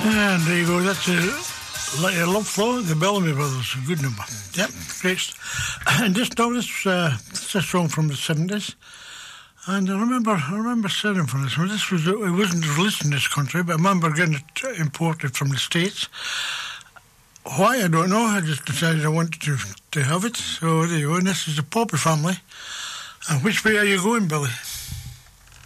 And there you go, that's Let Your Love Flow, the Bellamy Brothers, a good number. Yep, great. And just now, this is a song from the 70s. And I remember sitting for this one. It wasn't released in this country, but I remember getting it imported from the States. Why, I don't know. I just decided I wanted to have it. So there you go. And this is the Poppy Family. And which way are you going, Billy?